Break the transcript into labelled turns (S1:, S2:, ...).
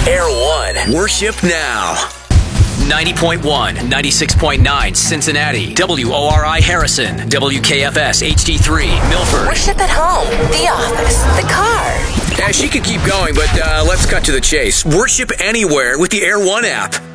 S1: Air One. Worship now. 90.1, 96.9 Cincinnati, WORI Harrison, WKFS HD3 Milford.
S2: Worship at home, the office, the car.
S1: Yeah, she could keep going, but let's cut to the chase. Worship anywhere with the Air One app.